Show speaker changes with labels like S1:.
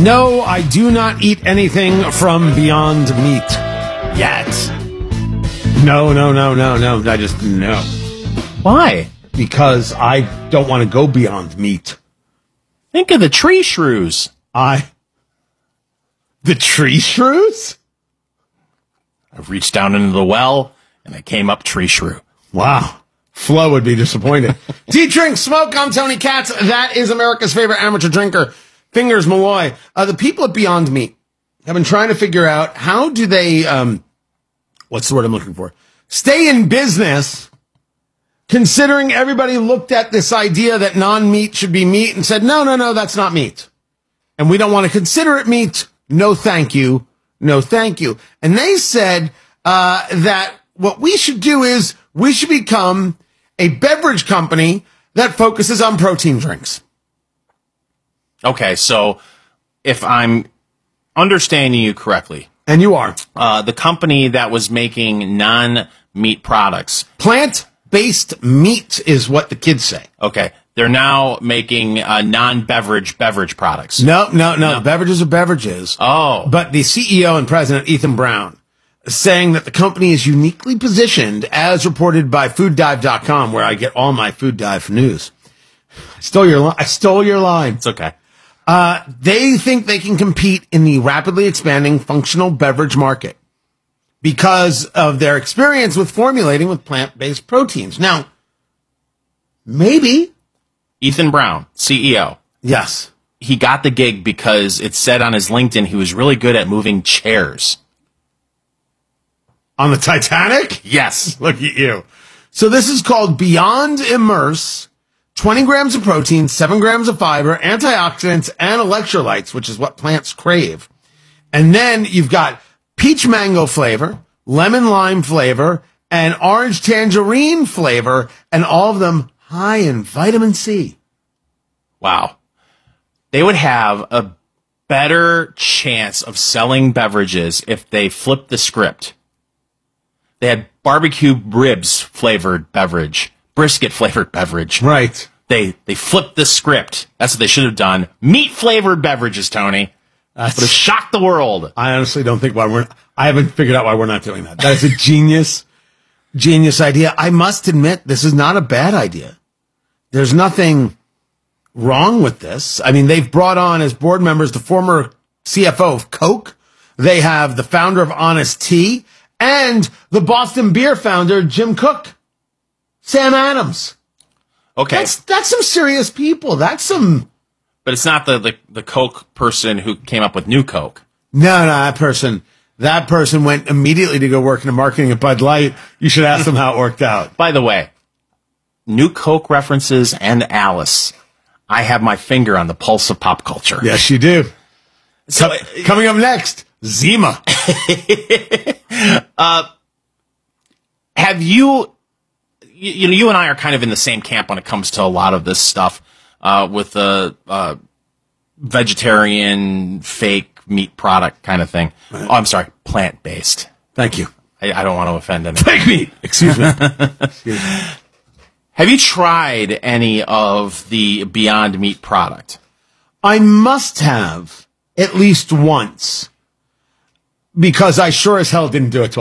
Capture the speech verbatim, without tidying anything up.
S1: No, I do not eat anything from Beyond Meat yet. No, no, no, no, no. I just, no.
S2: Why?
S1: Because I don't want to go Beyond Meat.
S2: Think of the tree shrews.
S1: I... The tree shrews?
S2: I reached down into the well, and I came up tree shrew.
S1: Wow. Flo would be disappointed. Tea, drink, smoke. I'm Tony Katz. That is America's favorite amateur drinker, Fingers Malloy. Uh, the people at Beyond Meat have been trying to figure out how do they, um, what's the word I'm looking for? Stay in business, considering everybody looked at this idea that non-meat should be meat and said, no, no, no, that's not meat. And we don't want to consider it meat. No, thank you. No, thank you. And they said uh, that what we should do is we should become a beverage company that focuses on protein drinks.
S2: Okay, so if I'm understanding you correctly.
S1: And you are.
S2: Uh, the company that was making non-meat products.
S1: Plant-based meat is what the kids say.
S2: Okay, they're now making uh, non-beverage beverage products.
S1: No, no, no,
S2: No.
S1: Beverages are beverages.
S2: Oh.
S1: But the C E O and president, Ethan Brown, saying that the company is uniquely positioned, as reported by food dive dot com, where I get all my Food Dive news. I stole your, li- I stole your line.
S2: It's okay.
S1: Uh, they think they can compete in the rapidly expanding functional beverage market because of their experience with formulating with plant-based proteins. Now, maybe.
S2: Ethan Brown, C E O.
S1: Yes.
S2: He got the gig because it said on his LinkedIn he was really good at moving chairs.
S1: On the Titanic?
S2: Yes.
S1: Look at you. So this is called Beyond Immerse. twenty grams of protein, seven grams of fiber, antioxidants, and electrolytes, which is what plants crave. And then you've got peach mango flavor, lemon lime flavor, and orange tangerine flavor, and all of them high in vitamin C.
S2: Wow. They would have a better chance of selling beverages if they flipped the script. They had barbecue ribs flavored beverage, brisket flavored beverage.
S1: Right.
S2: They they flipped the script. That's what they should have done. Meat flavored beverages, Tony. That would have shocked the world.
S1: I honestly don't think why we're, I haven't figured out why we're not doing that. That is a genius, genius idea. I must admit, this is not a bad idea. There's nothing wrong with this. I mean, they've brought on as board members the former C F O of Coke. They have the founder of Honest Tea and the Boston Beer founder, Jim Koch, Sam Adams.
S2: Okay.
S1: That's, that's some serious people. That's some...
S2: But it's not the, the, the Coke person who came up with New Coke.
S1: No, no, that person, that person went immediately to go work in the marketing at Bud Light. You should ask them how it worked out.
S2: By the way, New Coke references and Alice. I have my finger on the pulse of pop culture.
S1: Yes, you do.
S2: So,
S1: Co- coming up next, Zima.
S2: uh, have you, you, you know, you and I are kind of in the same camp when it comes to a lot of this stuff, uh, with the, uh, vegetarian, fake meat product kind of thing. Right. Oh, I'm sorry, plant-based.
S1: Thank you.
S2: I, I don't want to offend anyone.
S1: Fake meat. Excuse me. Excuse me.
S2: Have you tried any of the Beyond Meat product?
S1: I must have at least once, because I sure as hell didn't do it twice.